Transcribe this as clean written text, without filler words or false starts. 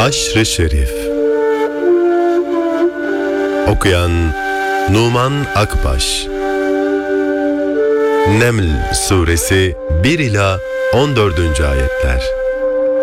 Haşr-ı Şerif. Okuyan Numan Akbaş. Neml Suresi 1 ila 14. ayetler.